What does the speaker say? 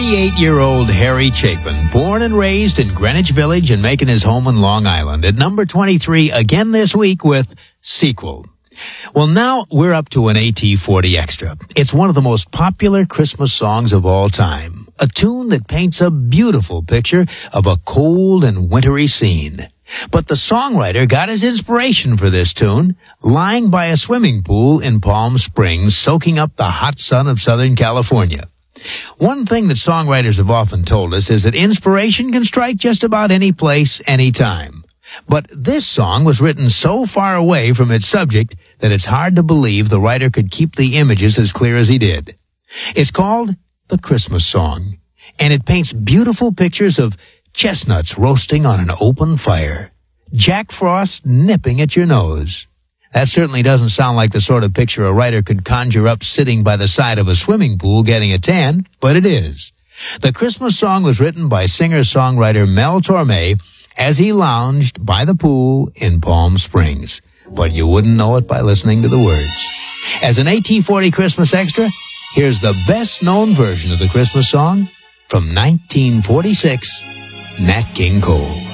28-year-old Harry Chapin, born and raised in Greenwich Village and making his home in Long Island. At number 23 again this week with Sequel. Well, now we're up to an AT40 Extra. It's one of the most popular Christmas songs of all time. A tune that paints a beautiful picture of a cold and wintry scene. But the songwriter got his inspiration for this tune lying by a swimming pool in Palm Springs, soaking up the hot sun of Southern California. One thing that songwriters have often told us is that inspiration can strike just about any place, any time. But this song was written so far away from its subject that it's hard to believe the writer could keep the images as clear as he did. It's called The Christmas Song, and it paints beautiful pictures of chestnuts roasting on an open fire, Jack Frost nipping at your nose. That certainly doesn't sound like the sort of picture a writer could conjure up sitting by the side of a swimming pool getting a tan, but it is. The Christmas Song was written by singer-songwriter Mel Torme as he lounged by the pool in Palm Springs. But you wouldn't know it by listening to the words. As an AT40 Christmas Extra, here's the best-known version of the Christmas song from 1946, Nat King Cole.